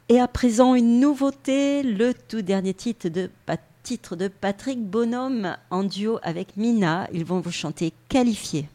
Et à présent, une nouveauté, le tout dernier titre de Patrick Bonhomme en duo avec Mina. Ils vont vous chanter Qualifié.